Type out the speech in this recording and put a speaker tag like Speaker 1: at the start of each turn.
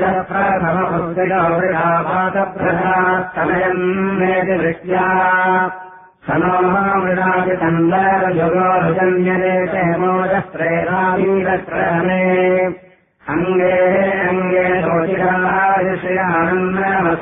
Speaker 1: प्रथमपुस्तिकवृषापातप्रधास्तनयम् मेति दृष्ट्या सनोमृणाति तन्दरजुगोरुजन्यदेते मोदस्त्रेणावीरक्रमे अङ्गे अङ्गे शोचिकायुषयानन्दनमः